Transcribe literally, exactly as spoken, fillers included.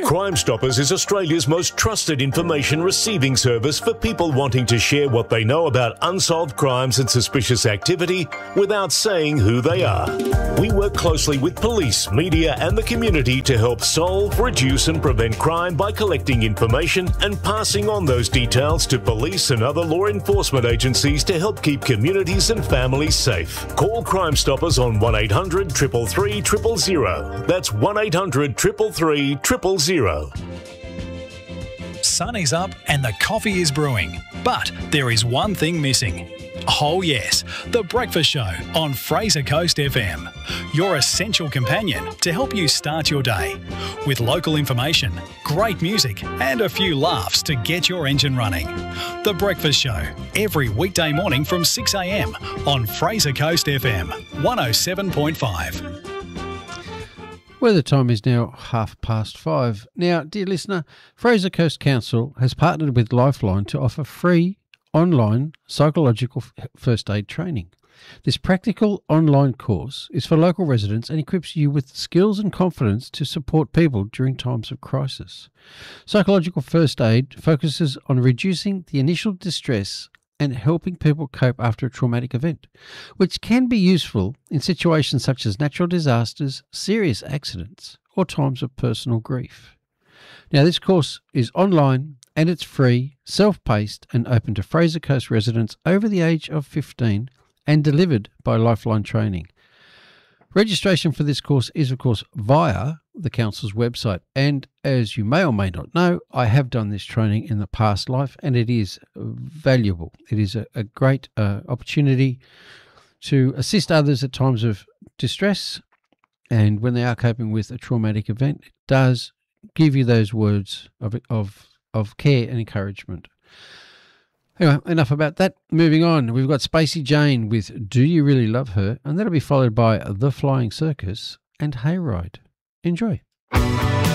Crime Stoppers is Australia's most trusted information receiving service for people wanting to share what they know about unsolved crimes and suspicious activity without saying who they are. We work closely with police, media and the community to help solve, reduce and prevent crime by collecting information and passing on those details to police and other law enforcement agencies to help keep communities and families safe. Call Crime Stoppers on one eight hundred, three three three, zero zero zero. That's one eight hundred, three three three, zero zero zero. Sun is up and the coffee is brewing, but there is one thing missing. Oh yes, The Breakfast Show on Fraser Coast F M. Your essential companion to help you start your day. With local information, great music and a few laughs to get your engine running. The Breakfast Show, every weekday morning from six a m on Fraser Coast F M, one oh seven point five. Well, the time is now half past five. Now, dear listener, Fraser Coast Council has partnered with Lifeline to offer free online psychological first aid training. This practical online course is for local residents and equips you with skills and confidence to support people during times of crisis. Psychological first aid focuses on reducing the initial distress and helping people cope after a traumatic event, which can be useful in situations such as natural disasters, serious accidents, or times of personal grief. Now, this course is online and it's free, self-paced and open to Fraser Coast residents over the age of fifteen and delivered by Lifeline Training. Registration for this course is, of course, via the Council's website. And as you may or may not know, I have done this training in the past life and it is valuable. It is a, a great uh, opportunity to assist others at times of distress and when they are coping with a traumatic event. It does give you those words of, of, of care and encouragement. Anyway, enough about that. Moving on, we've got Spacey Jane with Do You Really Love Her? And that'll be followed by The Flying Circus and Hayride. Enjoy.